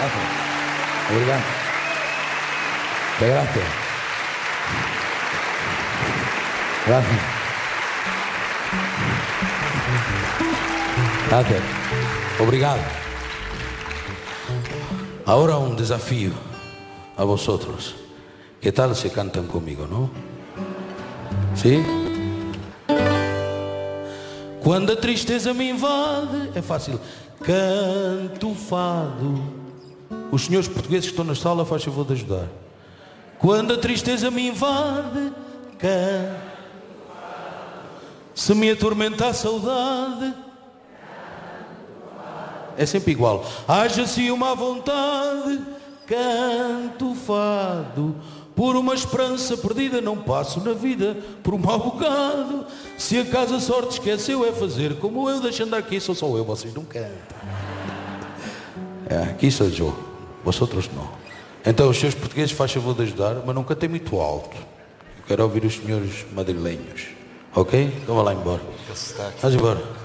Obrigado. Gracias. Gracias. Gracias. Obrigado. Ahora un desafío a vosotros. ¿Qué tal se cantan conmigo, no? ¿Sí? Quando a tristeza me invade, é fácil. Canto fado. Os senhores portugueses que estão na sala, faz favor de ajudar. Quando a tristeza me invade, canto fado. Se me atormenta a saudade, é sempre igual. Haja-se uma vontade, canto fado. Por uma esperança perdida não passo na vida por um mau bocado. Se acaso a sorte esqueceu é fazer como eu, deixando aqui sou só eu, vocês não cantam. Aqui sou eu, vosotros não. Então os seus portugueses faz favor de ajudar, mas não cantem muito alto. Eu quero ouvir os senhores madrilenhos. Ok? Então vá lá embora. Vamos embora.